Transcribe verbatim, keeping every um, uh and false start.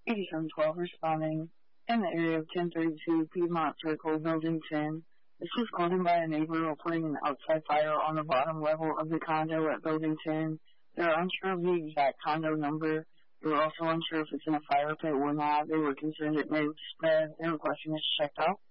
eighty-seven twelve responding in the area of ten thirty-two Piedmont Circle, Building ten. This was called in by a neighbor reporting an outside fire on the bottom level of the condo at Building ten. They are unsure of the exact condo number. They were also unsure if it's in a fire pit or not. They were concerned it may have spread. They were requesting this checked out.